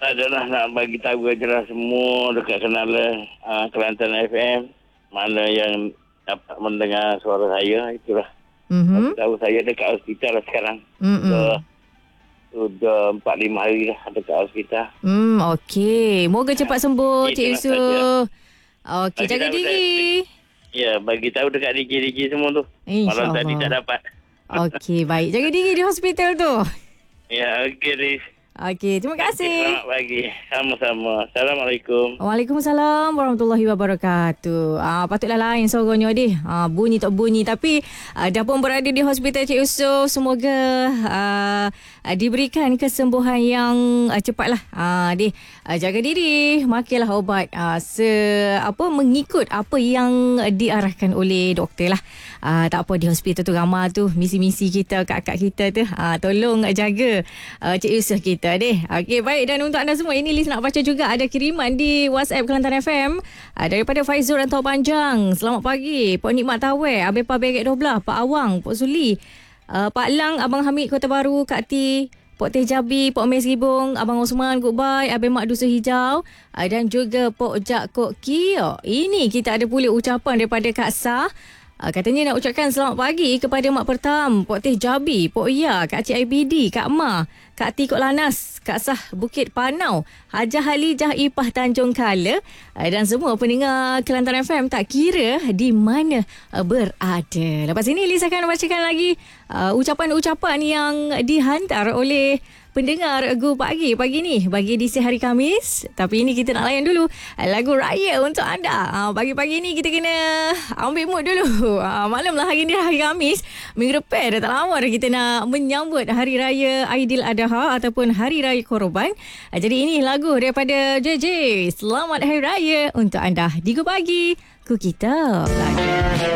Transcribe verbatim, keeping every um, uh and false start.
Tak adalah nak bagi tahu aja lah semua dekat Kenala uh, Kelantan F M. Mana yang dapat mendengar suara saya, itulah. Mm-hmm. Bagi tahu saya dekat hospital lah sekarang. Mm-mm. Sudah, sudah empat lima hari dah dekat hospital. Hmm, okey. Moga cepat sembuh, Cik Itulah saja. Yusof. Okey, Bagi jaga tahu diri. Ya, bagi tahu dekat D J-D J semua tu. Malam InsyaAllah. tadi tak dapat. Okey, baik. Jaga diri di hospital tu. Ya, okey, Riz. Okey, terima Okey, kasih. selamat pagi. Sama-sama. Assalamualaikum. Waalaikumsalam warahmatullahi wabarakatuh. Ah, patutlah lain suaranya deh. Ah, bunyi tak bunyi tapi ah, dah pun berada di hospital Cik Yusof. Semoga ah, ah, diberikan kesembuhan yang ah, cepatlah. Ah, deh ah, jaga diri, makanlah obat ah, se apa mengikut apa yang diarahkan oleh doktor lah. Ah, tak apa, di hospital tu ramai tu misi-misi kita, kak-kak kita tu. Ah, tolong jaga ah, Cik Yusof kita deh. Okey, baik, dan untuk anda semua ini Liz nak baca juga ada kiriman di WhatsApp Kelantan F M uh, daripada Faizul Rantau Panjang. Selamat pagi Pok Nikmat Tawai, Abang Pabek dua belas, Pak Awang, Pok Suli, uh, Pak Lang, Abang Hamid Kota Baru, Kak Ti, Pok Teh Jabi, Pok Mes Gibong, Abang Osman, goodbye, Abang Mak Dusun Hijau, uh, dan juga Pok Jak Kok Kio. Ini kita ada pula ucapan daripada Kak Sah. Uh, katanya nak ucapkan selamat pagi kepada Mak Pertam, Pok Teh Jabi, Pok Ya, Kak Cik I B D, Kak Ma, Kak Ti Kok Lanas, Kak Sah Bukit Panau, Hajah Halijah Ipah Tanjung Kala, uh, dan semua pendengar Kelantan F M tak kira di mana uh, berada. Lepas ini Liz akan bacakan lagi uh, ucapan-ucapan yang dihantar oleh pendengar Gu Pagi pagi ni bagi edisi hari Khamis. Tapi ini kita nak layan dulu lagu raya untuk anda. Ha, pagi-pagi ni kita kena ambil mood dulu. Ha, malam lah hari ni hari Khamis. Minggu depan dah tak lama dah kita nak menyambut hari raya Aidiladha ataupun hari raya Korban. Ha, jadi ini lagu daripada J J. Selamat hari raya untuk anda di Gu Pagi. Ku kita. Lagu.